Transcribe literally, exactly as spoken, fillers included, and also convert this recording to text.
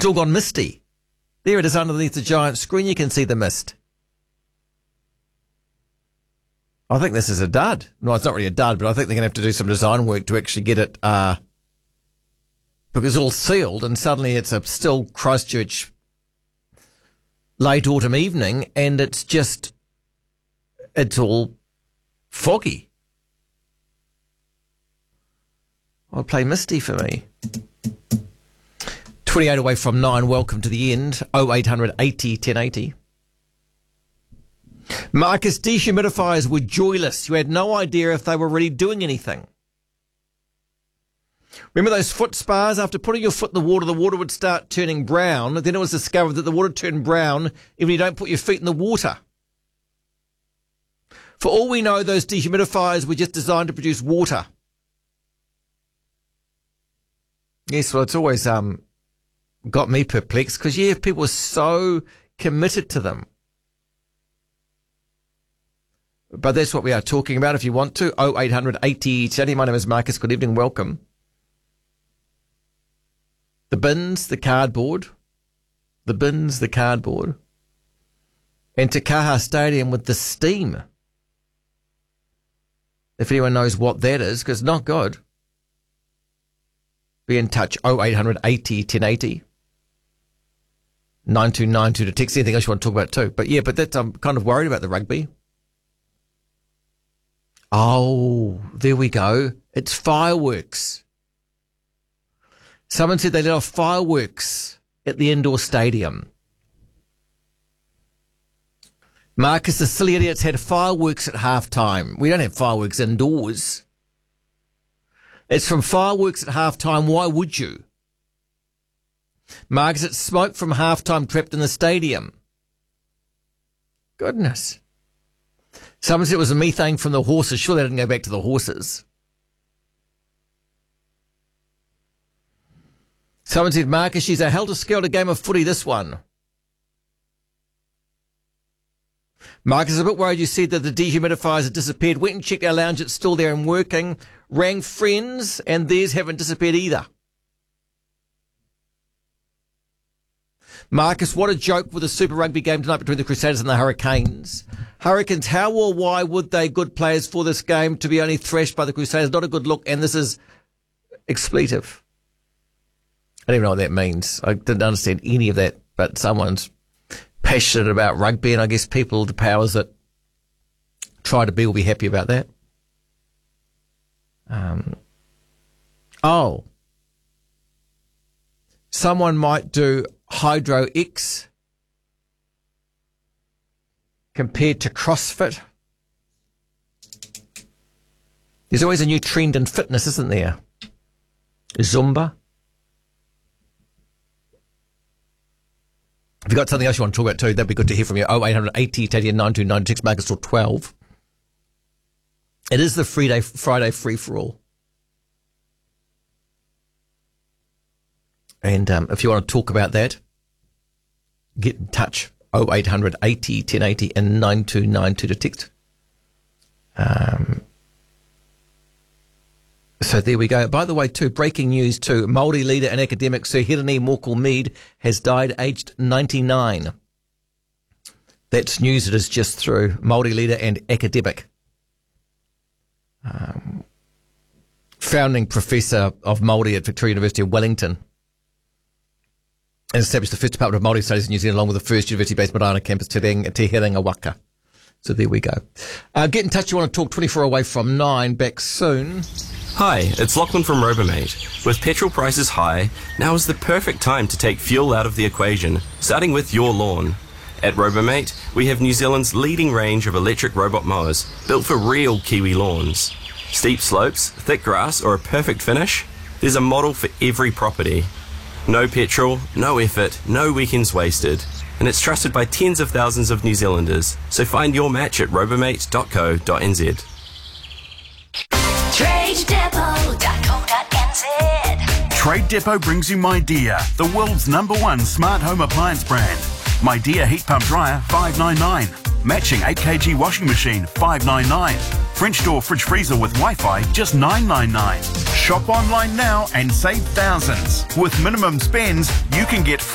all gone misty. There it is underneath the giant screen. You can see the mist. I think this is a dud. No, it's not really a dud, but I think they're going to have to do some design work to actually get it, uh, because it's all sealed and suddenly it's a still Christchurch late autumn evening and it's just, it's all foggy. I'll play Misty for me. twenty-eight away from nine. Welcome to the end. oh eight hundred eighty ten eighty. Marcus, dehumidifiers were joyless. You had no idea if they were really doing anything. Remember those foot spas? After putting your foot in the water, the water would start turning brown. Then it was discovered that the water turned brown even if you don't put your feet in the water. For all we know, those dehumidifiers were just designed to produce water. Yes, well, it's always um got me perplexed because, yeah, people are so committed to them. But that's what we are talking about if you want to. oh eight hundred eighty ten eighty. My name is Marcus. Good evening. Welcome. The bins, the cardboard. The bins, the cardboard. And Te Kaha Stadium with the steam. If anyone knows what that is, because not good. Be in touch. oh eight hundred eighty ten eighty. nine two nine two to text. Anything else you want to talk about too. But yeah, but that's, I'm kind of worried about the rugby. Oh, there we go. It's fireworks. Someone said they let off fireworks at the indoor stadium. Marcus, the silly idiots had fireworks at halftime. We don't have fireworks indoors. It's from fireworks at halftime. Why would you? Marcus, it's smoke from halftime trapped in the stadium. Goodness. Someone said it was a methane from the horses. Sure, they didn't go back to the horses. Someone said, Marcus, she's a helter-skelter game of footy, this one. Marcus is a bit worried you said that the dehumidifiers had disappeared. Went and checked our lounge, it's still there and working. Rang friends, and theirs haven't disappeared either. Marcus, what a joke with the Super Rugby game tonight between the Crusaders and the Hurricanes. Hurricanes, how or why would they, good players for this game, to be only thrashed by the Crusaders? Not a good look, and this is expletive. I don't even know what that means. I didn't understand any of that, but someone's passionate about rugby, and I guess people, the powers that try to be, will be happy about that. Um. Oh. Someone might do Hydro X compared to CrossFit. There's always a new trend in fitness, isn't there? Zumba. If you've got something else you want to talk about too, that'd be good to hear from you. oh eight hundred eighty ten eighty nine two nine six, Marcus till twelve. It is the Friday, Friday free-for-all. And um, if you want to talk about that, get in touch. oh eight hundred eighty ten eighty and nine two nine two to text. Um, so there we go. By the way, too, breaking news too. Māori leader and academic Sir Hirini Mokel-Mead has died aged ninety-nine. That's news that is just through. Māori leader and academic. Um, founding professor of Māori at Victoria University of Wellington. And established the first Department of Māori Studies in New Zealand along with the first university-based Marana campus, Te Herenga Waka. So there we go. Uh, get in touch. You want to talk twenty-four away from nine. Back soon. Hi, it's Lachlan from Robomate. With petrol prices high, now is the perfect time to take fuel out of the equation, starting with your lawn. At Robomate, we have New Zealand's leading range of electric robot mowers, built for real Kiwi lawns. Steep slopes, thick grass, or a perfect finish? There's a model for every property. No petrol, no effort, no weekends wasted. And it's trusted by tens of thousands of New Zealanders. So find your match at robomate dot co dot n z. trade depot dot co dot n z. Trade Depot brings you MyDear, the world's number one smart home appliance brand. MyDear heat pump dryer, five ninety-nine. Matching eight kilogram washing machine, five ninety-nine. French door fridge freezer with Wi-Fi, just nine ninety-nine. Shop online now and save thousands. With minimum spends, you can get